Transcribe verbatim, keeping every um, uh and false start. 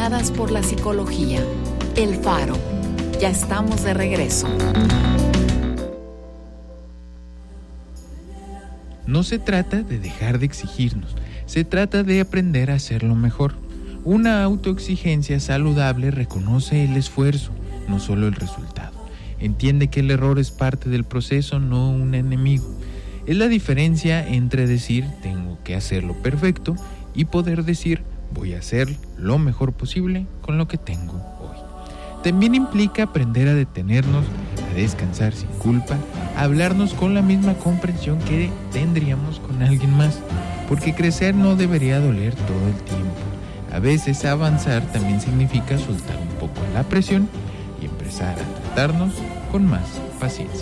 patrocinadas por la psicología. El Faro. Ya estamos de regreso. No se trata de dejar de exigirnos, se trata de aprender a hacerlo mejor. Una autoexigencia saludable reconoce el esfuerzo, no solo el resultado. Entiende que el error es parte del proceso, no un enemigo. Es la diferencia entre decir tengo que hacerlo perfecto y poder decir voy a hacer lo mejor posible con lo que tengo hoy. También implica aprender a detenernos, a descansar sin culpa, a hablarnos con la misma comprensión que tendríamos con alguien más, porque crecer no debería doler todo el tiempo. A veces avanzar también significa soltar un poco la presión y empezar a tratarnos con más paciencia.